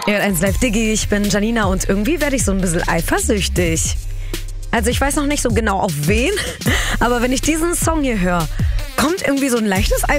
1 Live Diggi, ich bin Janina und irgendwie werde ich so ein bisschen eifersüchtig. Also ich weiß noch nicht so genau auf wen, aber wenn ich diesen Song hier höre, kommt irgendwie so ein leichtes